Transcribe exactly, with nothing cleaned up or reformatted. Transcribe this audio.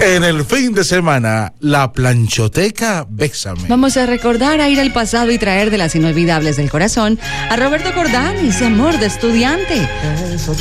En el fin de semana, la planchoteca Bésame. Vamos a recordar, a ir al pasado y traer de las inolvidables del corazón a Roberto Cordán y ese amor de estudiante.